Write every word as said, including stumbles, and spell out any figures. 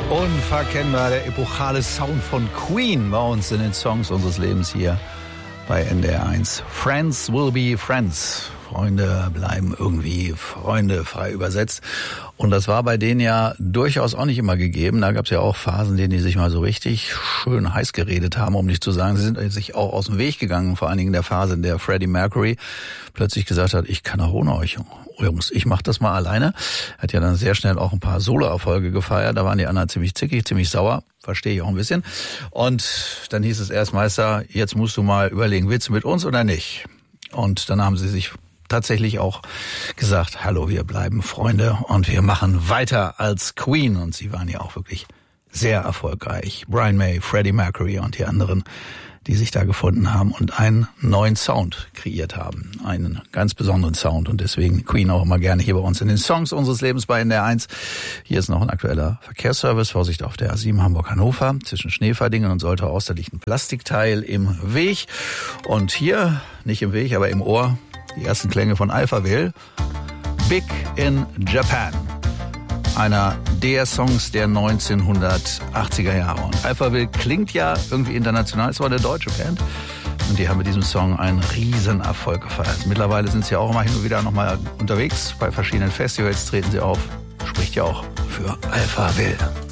Unverkennbar der epochale Sound von Queen bei uns in den Songs unseres Lebens hier bei N D R eins. Friends will be friends. Freunde bleiben irgendwie Freunde, frei übersetzt. Und das war bei denen ja durchaus auch nicht immer gegeben. Da gab es ja auch Phasen, in denen die sich mal so richtig schön heiß geredet haben, um nicht zu sagen, sie sind sich auch aus dem Weg gegangen. Vor allen Dingen in der Phase, in der Freddie Mercury plötzlich gesagt hat, ich kann auch ohne euch, Jungs, ich mach das mal alleine. Hat ja dann sehr schnell auch ein paar Solo-Erfolge gefeiert. Da waren die anderen ziemlich zickig, ziemlich sauer. Verstehe ich auch ein bisschen. Und dann hieß es erst, Meister, jetzt musst du mal überlegen, willst du mit uns oder nicht? Und dann haben sie sich tatsächlich auch gesagt, hallo, wir bleiben Freunde und wir machen weiter als Queen. Und sie waren ja auch wirklich sehr erfolgreich. Brian May, Freddie Mercury und die anderen, die sich da gefunden haben und einen neuen Sound kreiert haben. Einen ganz besonderen Sound. Und deswegen Queen auch immer gerne hier bei uns in den Songs unseres Lebens bei N D R eins. Hier ist noch ein aktueller Verkehrsservice. Vorsicht auf der A sieben Hamburg-Hannover zwischen Schneeferdingen und Soltau Ost. Da liegt ein Plastikteil im Weg. Und hier, nicht im Weg, aber im Ohr, die ersten Klänge von Alphaville. Big in Japan. Einer der Songs der neunzehnhundertachtziger Jahre. Und Alphaville klingt ja irgendwie international. Es war eine deutsche Band. Und die haben mit diesem Song einen riesen Erfolg gefeiert. Mittlerweile sind sie auch immer hin und wieder nochmal unterwegs. Bei verschiedenen Festivals treten sie auf. Spricht ja auch für Alphaville.